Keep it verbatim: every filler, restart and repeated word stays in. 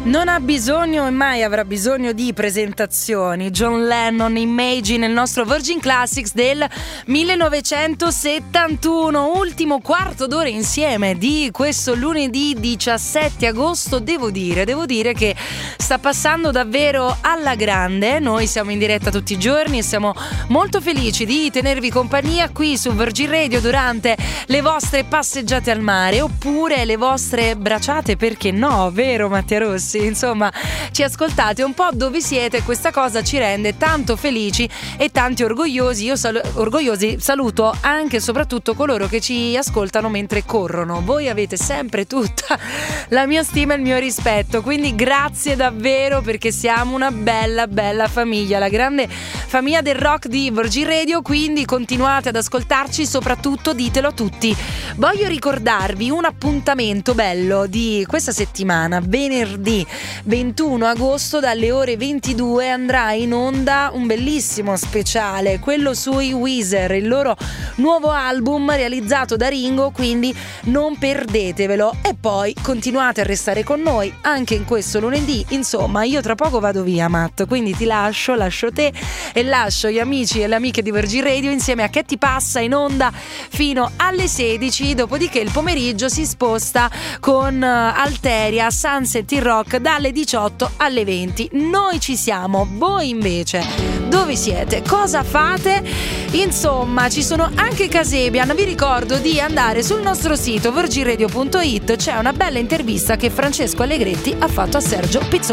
Non ha bisogno e mai avrà bisogno di presentazioni. John Lennon, Imagine, il nostro Virgin Classics del millenovecentosettantuno. Ultimo quarto d'ora insieme di questo lunedì diciassette agosto. Devo dire, devo dire che sta passando davvero alla grande. Noi siamo in diretta tutti i giorni e siamo molto felici di tenervi compagnia qui su Virgin Radio durante le vostre passeggiate al mare oppure le vostre bracciate, perché no, vero Mattia Rossi? Insomma, ci ascoltate un po' dove siete e questa cosa ci rende tanto felici e tanti orgogliosi. Io sal- orgogliosi saluto anche e soprattutto coloro che ci ascoltano mentre corrono. Voi avete sempre tutta la mia stima e il mio rispetto, quindi grazie davvero, perché siamo una bella bella famiglia, la grande famiglia del rock di Virgin Radio, quindi continuate ad ascoltarci, soprattutto ditelo a tutti. Voglio ricordarvi un appuntamento bello di questa settimana. Venerdì ventuno agosto dalle ore ventidue andrà in onda un bellissimo speciale, quello sui Weezer, il loro nuovo album realizzato da Ringo, quindi non perdetevelo. E poi continuate a restare con noi anche in questo lunedì. Insomma, io tra poco vado via, Matt, quindi ti lascio, lascio te e lascio gli amici e le amiche di Virgin Radio insieme a Che ti passa in onda fino alle sedici, dopodiché il pomeriggio si sposta con Alteria Sunset in Rock dalle diciotto alle venti. Noi ci siamo, voi invece dove siete? Cosa fate? Insomma, ci sono anche Casebian. Vi ricordo di andare sul nostro sito virgin radio punto it, c'è una bella intervista che Francesco Allegretti ha fatto a Sergio Pizzolini.